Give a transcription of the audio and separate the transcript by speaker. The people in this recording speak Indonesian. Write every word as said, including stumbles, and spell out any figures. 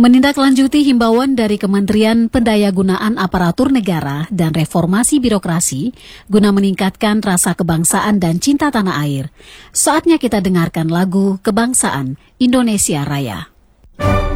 Speaker 1: Menindaklanjuti himbauan dari Kementerian Pendayagunaan Aparatur Negara dan Reformasi Birokrasi guna meningkatkan rasa kebangsaan dan cinta tanah air, saatnya kita dengarkan lagu Kebangsaan Indonesia Raya.